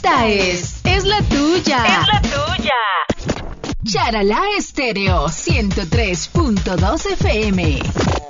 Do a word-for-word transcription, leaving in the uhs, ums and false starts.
Esta es, es la tuya. Es la tuya. Charalá Estéreo ciento tres punto dos F M.